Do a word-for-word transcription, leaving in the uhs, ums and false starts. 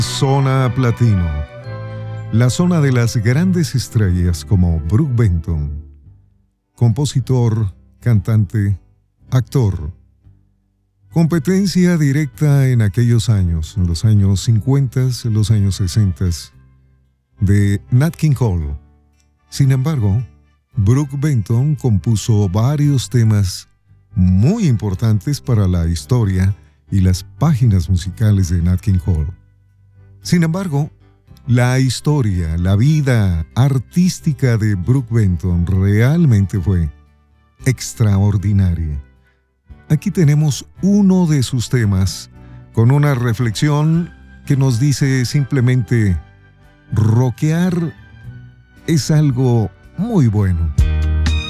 Zona Platino, la zona de las grandes estrellas como Brook Benton, compositor, cantante, actor. Competencia directa en aquellos años, en los años cincuenta, en los años sesenta, de Nat King Cole. Sin embargo, Brook Benton compuso varios temas muy importantes para la historia y las páginas musicales de Nat King Cole. Sin embargo, la historia, la vida artística de Brook Benton realmente fue extraordinaria. Aquí tenemos uno de sus temas con una reflexión que nos dice simplemente: rockear es algo muy bueno.